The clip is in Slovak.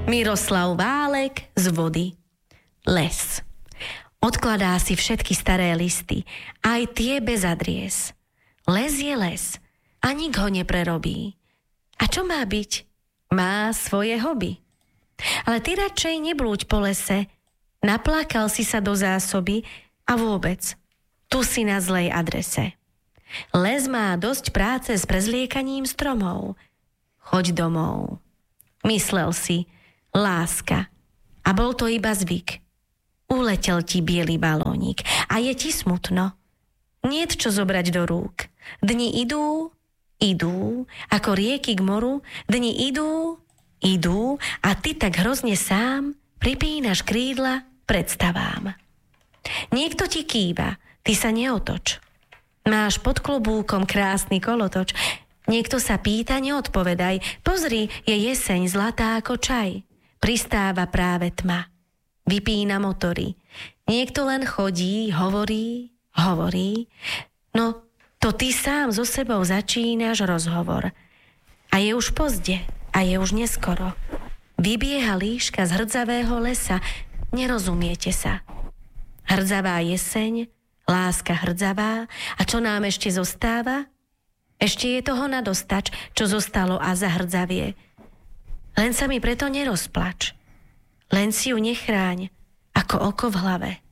Miroslav Válek z Vody. Les. Odkladá si všetky staré listy, aj tie bez adries. Les je les a nik ho neprerobí. A čo má byť? Má svoje hobby. Ale ty radšej neblúď po lese, naplakal si sa do zásoby a vôbec, tu si na zlej adrese. Les má dosť práce s prezliekaním stromov. Choď domov. Myslel si, láska. A bol to iba zvyk. Uletel ti biely balónik a je ti smutno. Niet čo zobrať do rúk. Dni idú, ako rieky k moru. Dni idú a ty tak hrozne sám pripínaš krídla predstavám. Niekto ti kýva, ty sa neotoč. Máš pod klobúkom krásny kolotoč. Niekto sa pýta, neodpovedaj. Pozri, je jeseň zlatá ako čaj. Pristáva práve tma. Vypína motory. Niekto len chodí, hovorí. No, to ty sám so sebou začínaš rozhovor. A je už pozde, a je už neskoro. Vybieha líška z hrdzavého lesa. Nerozumiete sa. Hrdzavá jeseň, láska hrdzavá. A čo nám ešte zostáva? Ešte je toho nadostač, čo zostalo a zahrdzavie. Len sa mi preto nerozplač. Len si ju nechráň, ako oko v hlave.